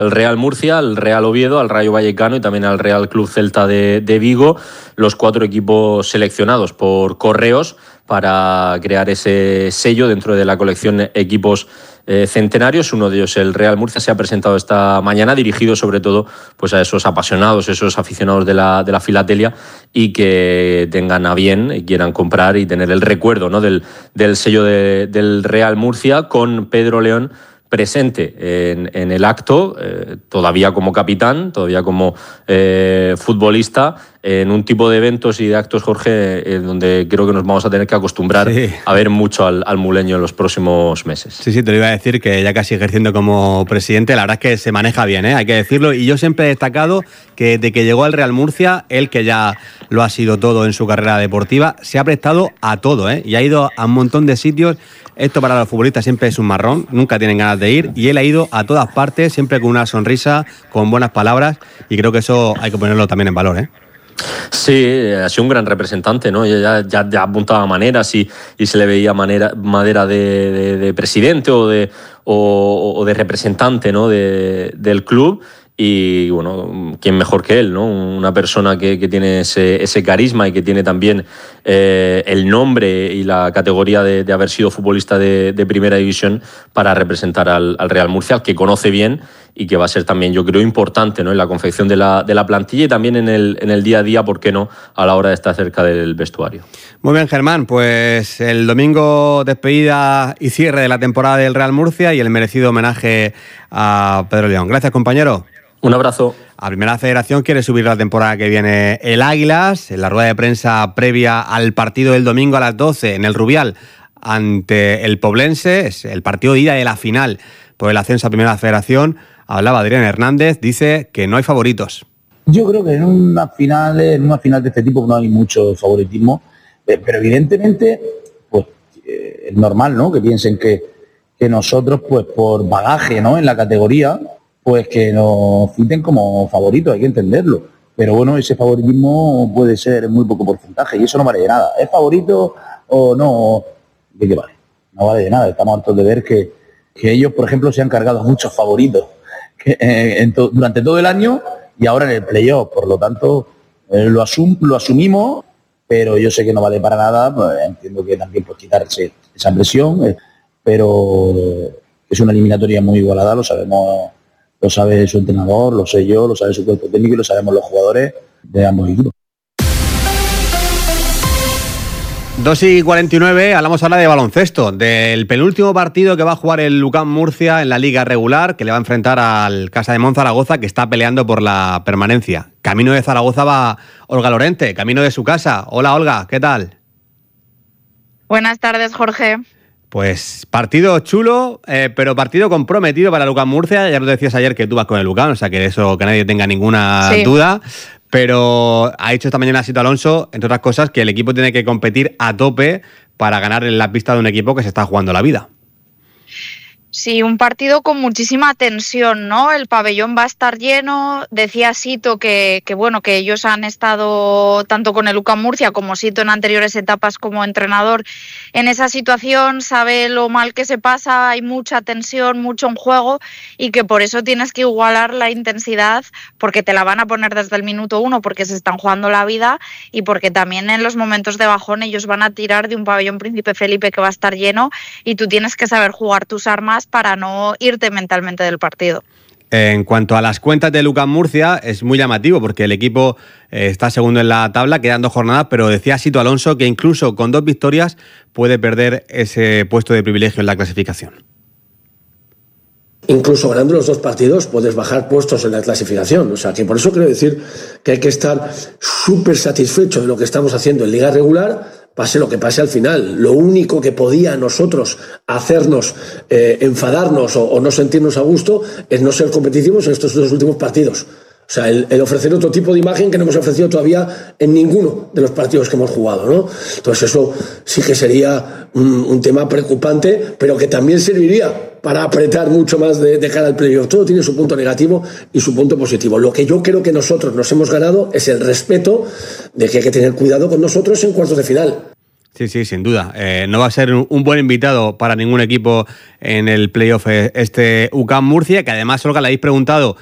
el Real Murcia, al Real Oviedo, al Rayo Vallecano y también al Real Club Celta de Vigo, los 4 equipos seleccionados por Correos para crear ese sello dentro de la colección Equipos Centenarios. Uno de ellos, el Real Murcia, se ha presentado esta mañana, dirigido sobre todo pues a esos apasionados, esos aficionados de la filatelia, y que tengan a bien y quieran comprar y tener el recuerdo, ¿no?, del sello del Real Murcia, con Pedro León presente en el acto, todavía como capitán, todavía como futbolista, en un tipo de eventos y de actos, Jorge, donde creo que nos vamos a tener que acostumbrar a ver mucho al muleño en los próximos meses. Sí, te lo iba a decir, que ya casi ejerciendo como presidente, la verdad es que se maneja bien, hay que decirlo, y yo siempre he destacado que desde que llegó al Real Murcia, él, que ya lo ha sido todo en su carrera deportiva, se ha prestado a todo, y ha ido a un montón de sitios. Esto para los futbolistas siempre es un marrón, nunca tienen ganas de ir, y él ha ido a todas partes, siempre con una sonrisa, con buenas palabras, y creo que eso hay que ponerlo también en valor, Sí, ha sido un gran representante, ¿no? Ya apuntaba maneras y se le veía madera de presidente o de representante, ¿no?, del club. Y bueno, quién mejor que él, ¿no? Una persona que tiene ese carisma y que tiene también el nombre y la categoría de haber sido futbolista de primera división para representar al Real Murcia, al que conoce bien y que va a ser también, yo creo, importante, ¿no?, en la confección de la plantilla y también en el día a día, ¿por qué no?, a la hora de estar cerca del vestuario. Muy bien, Germán, pues el domingo despedida y cierre de la temporada del Real Murcia y el merecido homenaje a Pedro León. Gracias, compañero. Un abrazo. A Primera Federación quiere subir la temporada que viene el Águilas. En la rueda de prensa previa al partido del domingo a las 12 en el Rubial ante el Poblense, es el partido de ida de la final por el ascenso a Primera Federación, hablaba Adrián Hernández, dice que no hay favoritos. Yo creo que en una final de este tipo no hay mucho favoritismo, pero evidentemente pues es normal, ¿no?, que piensen que nosotros, pues por bagaje, ¿no?, en la categoría, pues que nos citen como favoritos, hay que entenderlo. Pero bueno, ese favoritismo puede ser muy poco porcentaje y eso no vale de nada. ¿Es favorito o no? ¿De qué vale? No vale de nada. Estamos hartos de ver que ellos, por ejemplo, se han cargado muchos favoritos durante todo el año y ahora en el playoff. Por lo tanto, lo asumimos, pero yo sé que no vale para nada. Pues entiendo que también por quitarse esa presión, pero es una eliminatoria muy igualada, lo sabemos. Lo sabe su entrenador, lo sé yo, lo sabe su cuerpo técnico y lo sabemos los jugadores de ambos equipos. 2:49, hablamos ahora de baloncesto, del penúltimo partido que va a jugar el Lucán Murcia en la liga regular, que le va a enfrentar al Casa de Monzaragoza, que está peleando por la permanencia. Camino de Zaragoza va Olga Lorente, camino de su casa. Hola, Olga, ¿qué tal? Buenas tardes, Jorge. Pues partido chulo, pero partido comprometido para Lucán Murcia. Ya nos decías ayer que tú vas con el Lucán, o sea que eso, que nadie tenga ninguna duda. Pero ha dicho esta mañana Sito Alonso, entre otras cosas, que el equipo tiene que competir a tope para ganar en la pista de un equipo que se está jugando la vida. Sí, un partido con muchísima tensión, ¿no? El pabellón va a estar lleno. Decía Sito que bueno, que ellos han estado tanto con el Lucán Murcia como Sito en anteriores etapas como entrenador en esa situación, sabe lo mal que se pasa, hay mucha tensión, mucho en juego y que por eso tienes que igualar la intensidad porque te la van a poner desde el minuto 1 porque se están jugando la vida y porque también en los momentos de bajón ellos van a tirar de un pabellón Príncipe Felipe que va a estar lleno y tú tienes que saber jugar tus armas para no irte mentalmente del partido. En cuanto a las cuentas de Lucán Murcia, es muy llamativo porque el equipo está segundo en la tabla, quedan 2 jornadas, pero decía Sito Alonso que incluso con 2 victorias puede perder ese puesto de privilegio en la clasificación. Incluso ganando los 2 partidos puedes bajar puestos en la clasificación. O sea, que por eso quiero decir que hay que estar súper satisfecho de lo que estamos haciendo en Liga Regular, pase lo que pase al final. Lo único que podía a nosotros hacernos enfadarnos o no sentirnos a gusto es no ser competitivos en estos 2 últimos partidos. O sea, el ofrecer otro tipo de imagen que no hemos ofrecido todavía en ninguno de los partidos que hemos jugado, ¿no? Entonces eso sí que sería un tema preocupante, pero que también serviría para apretar mucho más de cara al playoff. Todo tiene su punto negativo y su punto positivo. Lo que yo creo que nosotros nos hemos ganado es el respeto de que hay que tener cuidado con nosotros en cuartos de final. Sí, sí, sin duda. No va a ser un buen invitado para ningún equipo en el playoff este UCAM Murcia, que además, Olga, le habéis preguntado